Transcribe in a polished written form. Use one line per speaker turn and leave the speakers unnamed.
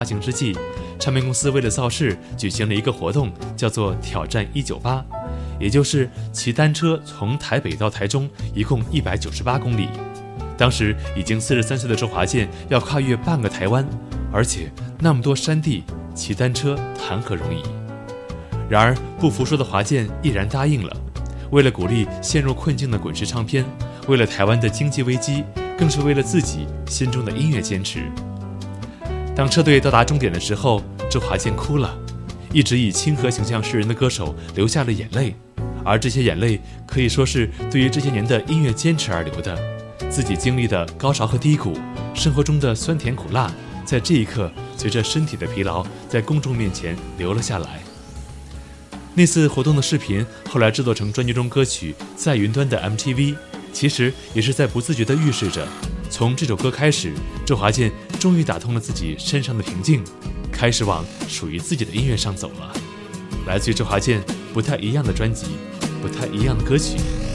发行之际，唱片公司为了造势，举行了一个活动，叫做挑战198，也就是骑单车从台北到台中，一共198公里。当时已经43岁的周华健要跨越半个台湾，而且那么多山地，骑单车谈何容易？然而不服输的华健毅然答应了。为了鼓励陷入困境的滚石唱片，为了台湾的经济危机，更是为了自己心中的音乐坚持。当车队到达终点的时候，周华健哭了，一直以亲和形象示人的歌手流下了眼泪，而这些眼泪可以说是对于这些年的音乐坚持而流的。自己经历的高潮和低谷，生活中的酸甜苦辣，在这一刻随着身体的疲劳，在公众面前流了下来。那次活动的视频后来制作成专辑中歌曲《在云端的 MTV》，其实也是在不自觉地预示着，从这首歌开始，周华健终于打通了自己身上的平静，开始往属于自己的音乐上走了。来自于周华健不太一样的专辑，不太一样的歌曲。